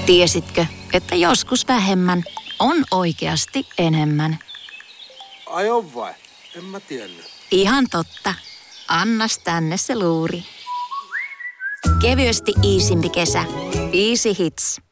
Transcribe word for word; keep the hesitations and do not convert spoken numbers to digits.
Tiesitkö, että joskus vähemmän on oikeasti enemmän? Ai on vai? En mä tiennyt. Ihan totta. Annas tänne se luuri. Kevyesti iisimpi kesä. Easy Hits.